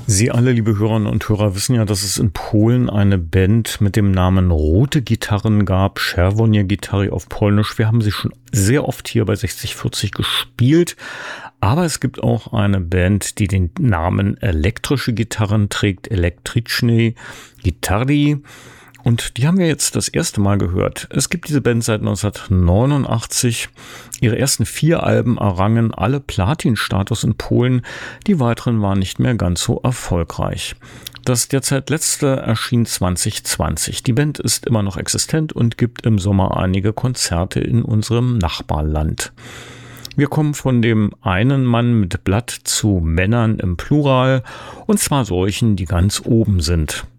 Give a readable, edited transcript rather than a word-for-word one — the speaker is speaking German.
Sie alle, liebe Hörerinnen und Hörer, wissen ja, dass es in Polen eine Band mit dem Namen Rote Gitarren gab, Czerwone Gitary auf Polnisch. Wir haben sie schon sehr oft hier bei 6040 gespielt, aber es gibt auch eine Band, die den Namen Elektrische Gitarren trägt, Elektryczne Gitary. Und die haben wir jetzt das erste Mal gehört. Es gibt diese Band seit 1989. Ihre ersten 4 Alben errangen alle Platin-Status in Polen. Die weiteren waren nicht mehr ganz so erfolgreich. Das derzeit letzte erschien 2020. Die Band ist immer noch existent und gibt im Sommer einige Konzerte in unserem Nachbarland. Wir kommen von dem einen Mann mit Blatt zu Männern im Plural, und zwar solchen, die ganz oben sind.